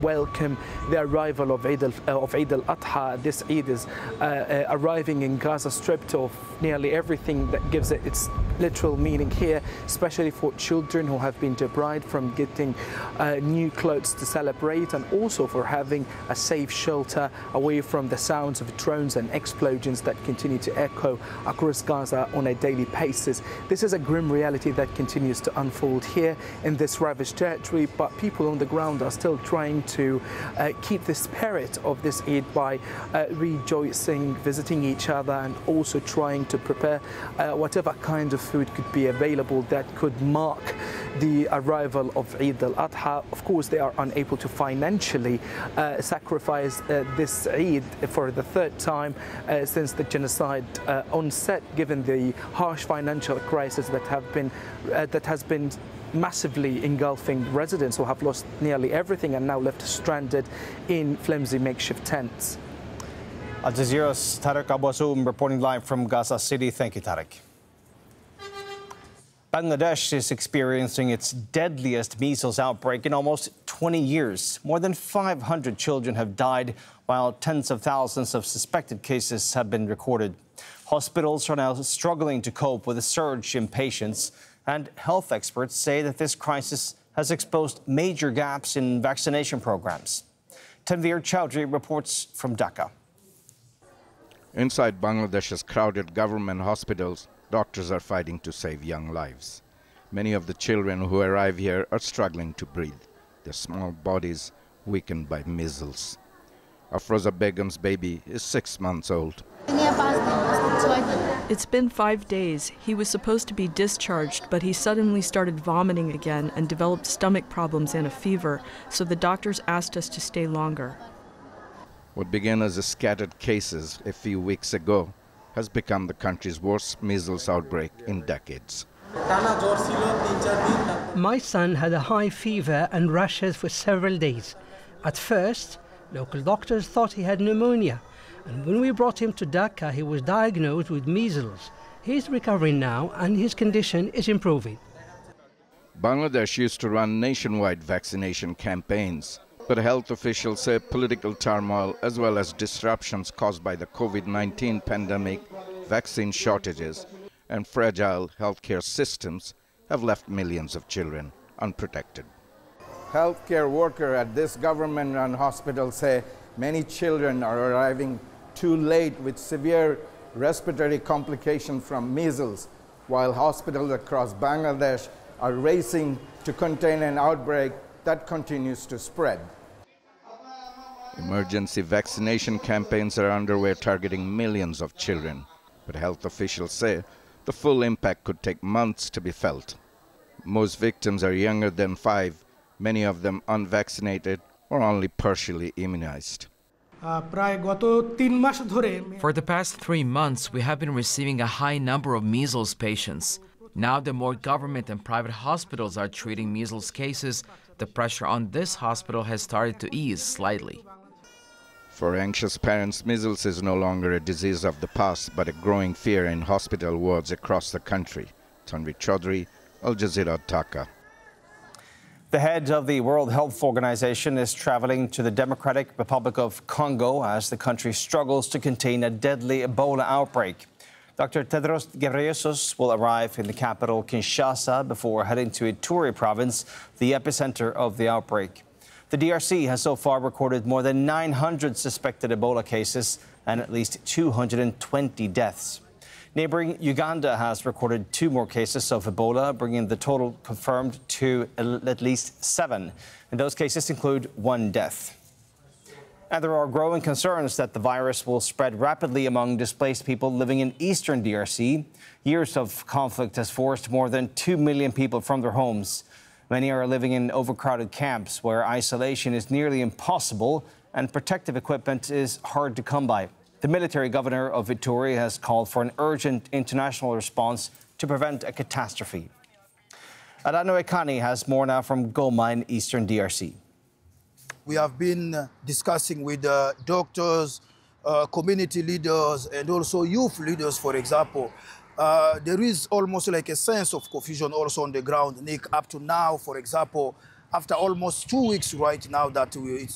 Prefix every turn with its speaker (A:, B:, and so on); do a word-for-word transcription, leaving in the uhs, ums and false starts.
A: welcome the arrival of Eid al, of Eid al-Adha. This Eid is uh, uh, arriving in Gaza, stripped of nearly everything that gives it its literal meaning here, especially for children who have been deprived from getting uh, new clothes to celebrate, and also for having a safe shelter away from the sounds of drones and explosions that continue to echo across Gaza on a daily basis. This is a grim reality that continues to unfold here in this ravaged territory, but people on the ground are still trying to uh, keep the spirit of this Eid by uh, rejoicing, visiting each other, and also trying to prepare uh, whatever kind of food could be available that could mark the arrival of Eid al-Adha. Of course, they are unable to financially uh, sacrifice uh, this Eid for the third time uh, since the genocide uh, onset, given the harsh financial crisis that have been uh, that has been massively engulfing residents who have lost nearly everything and now left stranded in flimsy makeshift tents.
B: Al Jazeera's Tarek Abouassoum reporting live from Gaza City. Thank you, Tarek. Bangladesh is experiencing its deadliest measles outbreak in almost twenty years. More than five hundred children have died, while tens of thousands of suspected cases have been recorded. Hospitals are now struggling to cope with a surge in patients, and health experts say that this crisis has exposed major gaps in vaccination programs. Tanveer Chowdhury reports from Dhaka.
C: Inside Bangladesh's crowded government hospitals, doctors are fighting to save young lives. Many of the children who arrive here are struggling to breathe, their small bodies weakened by measles. Afroza Begum's baby is six months old.
D: It's been five days. He was supposed to be discharged, but he suddenly started vomiting again and developed stomach problems and a fever, so the doctors asked us to stay longer.
C: What began as a scattered cases a few weeks ago has become the country's worst measles outbreak in decades.
E: My son had a high fever and rashes for several days. At first, local doctors thought he had pneumonia, and when we brought him to Dhaka, he was diagnosed with measles. He's recovering now, and his condition is improving.
C: Bangladesh used to run nationwide vaccination campaigns, but health officials say political turmoil as well as disruptions caused by the COVID nineteen pandemic, vaccine shortages, and fragile healthcare systems have left millions of children unprotected. Healthcare workers at this government-run hospital say many children are arriving too late with severe respiratory complications from measles, while hospitals across Bangladesh are racing to contain an outbreak that continues to spread. Emergency vaccination campaigns are underway targeting millions of children, but health officials say the full impact could take months to be felt. Most victims are younger than five, many of them unvaccinated or only partially immunized.
F: For the past three months, we have been receiving a high number of measles patients. Now that more government and private hospitals are treating measles cases, the pressure on this hospital has started to ease slightly.
C: For anxious parents, measles is no longer a disease of the past, but a growing fear in hospital wards across the country. Tanveer Chowdhury, Al Jazeera, Dhaka.
B: The head of the World Health Organization is traveling to the Democratic Republic of Congo as the country struggles to contain a deadly Ebola outbreak. Doctor Tedros Ghebreyesus will arrive in the capital, Kinshasa, before heading to Ituri province, the epicenter of the outbreak. The D R C has so far recorded more than nine hundred suspected Ebola cases and at least two hundred twenty deaths. Neighboring Uganda has recorded two more cases of Ebola, bringing the total confirmed to at least seven. And those cases include one death. And there are growing concerns that the virus will spread rapidly among displaced people living in eastern D R C. Years of conflict has forced more than two million people from their homes. Many are living in overcrowded camps where isolation is nearly impossible and protective equipment is hard to come by. The military governor of Ituri has called for an urgent international response to prevent a catastrophe. Adano Ekani has more now from Goma in eastern D R C.
G: We have been discussing with uh, doctors, uh, community leaders, and also youth leaders, for example. Uh, there is almost like a sense of confusion also on the ground, Nick, up to now, for example, after almost two weeks right now that we, it's